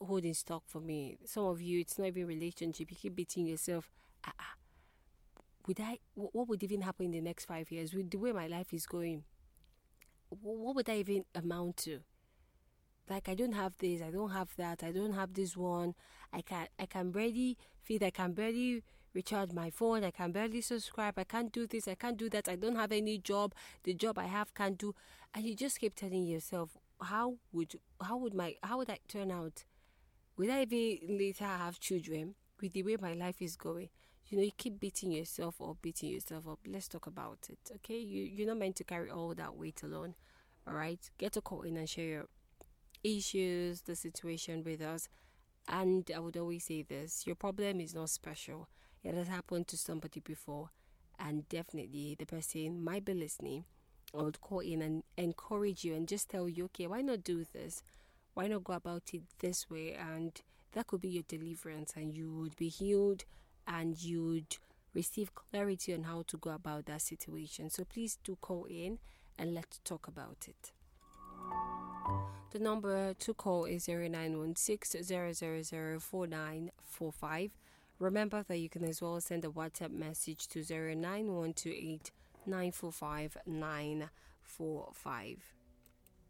hold in stock for me. Some of you, it's not even relationship. You keep beating yourself. What would even happen in the next 5 years with the way my life is going? What would that even amount to? Like, I don't have this, I don't have that, I don't have this one. I can barely feed, I can barely recharge my phone, I can barely subscribe, I can't do this, I can't do that, I don't have any job, the job I have can't do. And you just keep telling yourself, how would I turn out? Will I even later have children with the way my life is going? You keep beating yourself up. Let's talk about it, okay? You're not meant to carry all that weight alone. All right, get a call in and share your issues, the situation with us. And I would always say this: your problem is not special. It has happened to somebody before, and definitely the person might be listening. I would call in and encourage you and just tell you, okay, why not do this? Why not go about it this way? And that could be your deliverance, and you would be healed, and you'd receive clarity on how to go about that situation. So please do call in and let's talk about it. The number to call is 0916-000-4945. Remember that you can as well send a WhatsApp message to 09128 945 945.